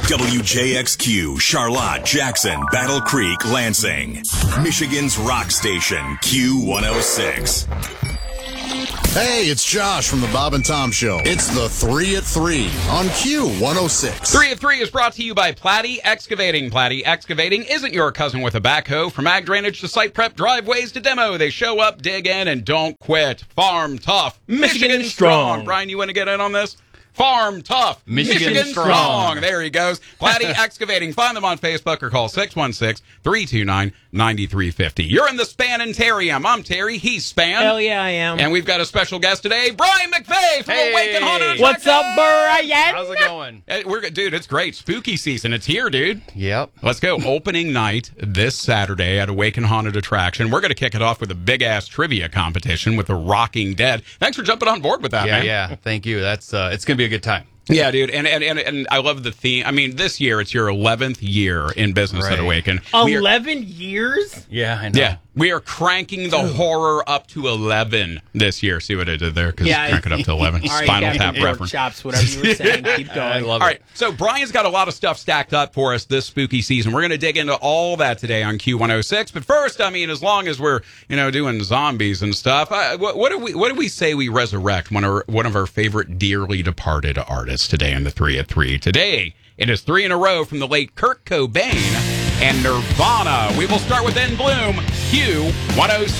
WJXQ, Charlotte, Jackson, Battle Creek, Lansing. Michigan's rock station, Q106. Hey, it's Josh from the Bob and Tom Show. It's the 3 at 3 on Q106. 3 at 3 is brought to you by Platte Excavating. Platte Excavating isn't your cousin with a backhoe. From ag drainage to site prep, driveways to demo, they show up, dig in, and don't quit. Farm tough. Michigan strong. Brian, you want to get in on this? Farm tough. Michigan strong. There he goes. Platte Excavating. Find them on Facebook or call 616-329-9350. You're in the Spanitarium. I'm Terry. He's Span. Hell yeah, I am. And we've got a special guest today, Brian McVeigh from Awaken Haunted. What's up, Brian? How's it going? Dude, it's great. Spooky season. It's here, dude. Yep. Let's go. Opening night this Saturday at Awaken Haunted Attraction. We're going to kick it off with a big-ass trivia competition with The Rocking Dead. Thanks for jumping on board with that, man. Yeah. Thank you. That's it's going to be a good time. Yeah, dude, and I love the theme. I mean, this year it's your 11th year in business at Awaken. 11 years? Yeah, I know. Yeah, we are cranking the horror up to 11 this year. See what I did there? Because crank it up to 11. All right, Spinal Tap reference. Chops, whatever you were saying. Keep going. I love All it. right, so Brian's got a lot of stuff stacked up for us this spooky season. We're going to dig into all that today on Q106. But first, I mean, as long as we're doing zombies and stuff, what do we say we resurrect one of our favorite dearly departed artists today in the 3 at 3? Today, it is 3 in a row from the late Kurt Cobain and Nirvana. We will start with In Bloom, Q106.